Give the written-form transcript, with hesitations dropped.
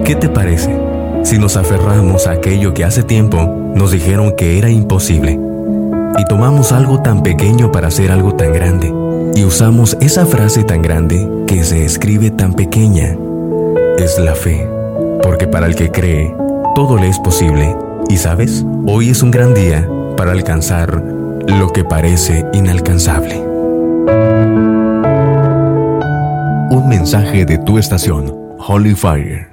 ¿Qué te parece si nos aferramos a aquello que hace tiempo nos dijeron que era imposible y tomamos algo tan pequeño para hacer algo tan grande y usamos esa frase tan grande que se escribe tan pequeña? Es la fe, porque para el que cree, todo le es posible. Y ¿sabes? Hoy es un gran día para alcanzar lo que parece inalcanzable. Un mensaje de tu estación, Holy Fire.